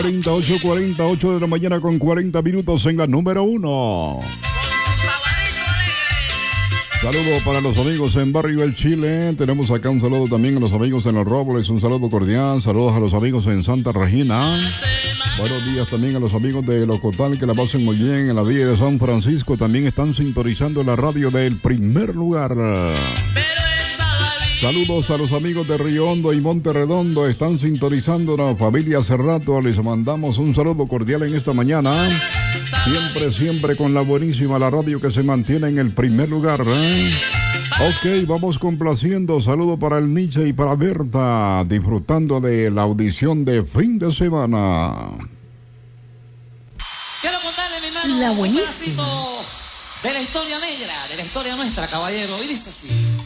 48 de la mañana con 40 minutos en la número 1. Saludos para los amigos en Barrio El Chile. Tenemos acá un saludo también a los amigos en Los Robles. Un saludo cordial. Saludos a los amigos en Santa Regina. Buenos días también a los amigos de Locotal, que la pasen muy bien. En la villa de San Francisco también están sintonizando la radio del primer lugar. Saludos a los amigos de Río Hondo y Monte Redondo. Están sintonizando la familia hace rato. Les mandamos un saludo cordial en esta mañana. Siempre con la buenísima, la radio que se mantiene en el primer lugar. Ok, vamos complaciendo. Saludo para el Nietzsche y para Berta, disfrutando de la audición de fin de semana. Quiero contarle, mi hermano, la buenísima, un pedacito de la historia negra, de la historia nuestra, caballero. Y dice así.